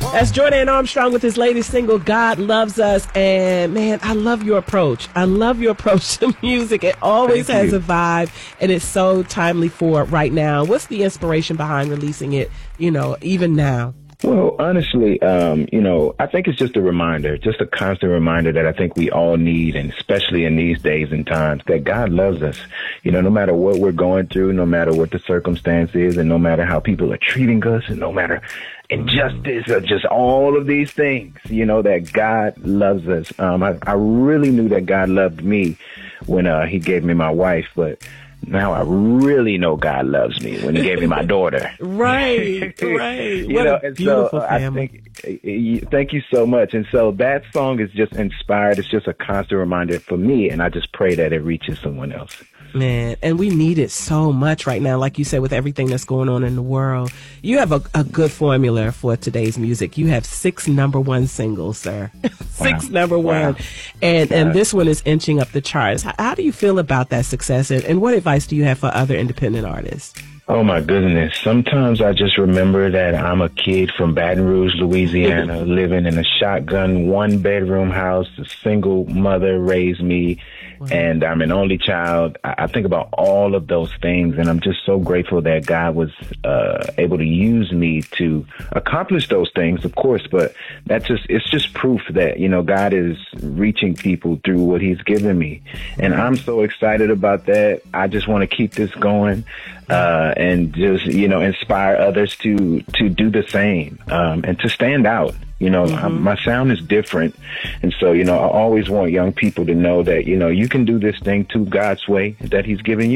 That's Jordan Armstrong with his latest single, God Loves Us. And man, I love your approach. I love your approach to music. It always has a vibe, and it's so timely for right now. What's the inspiration behind releasing it, even now? Well, honestly, I think it's just a reminder, just a constant reminder that I think we all need, and especially in these days and times, that God loves us. No matter what we're going through, no matter what the circumstance is, and no matter how people are treating us, and no matter injustice or just all of these things, that God loves us. I really knew that God loved me when He gave me my wife, but now I really know God loves me when He gave me my daughter. Right. What a beautiful family. Thank you so much. And so that song is just inspired. It's just a constant reminder for me, and I just pray that it reaches someone else. Man, and we need it so much right now, like you said, with everything that's going on in the world. You have a good formula for today's music. You have 6 number one singles, sir. 6 number one. And this one is inching up the charts. How do you feel about that success, and what advice do you have for other independent artists? Oh, my goodness. Sometimes I just remember that I'm a kid from Baton Rouge, Louisiana, living in a shotgun, 1-bedroom house. A single mother raised me, and I'm an only child. I think about all of those things, and I'm just so grateful that God was able to use me to accomplish those things, of course. But it's just proof that, God is reaching people through what He's given me. And I'm so excited about that. I just want to keep this going. And just, inspire others to do the same, and to stand out. My sound is different. And so, I always want young people to know that, you can do this thing too God's way that He's given you.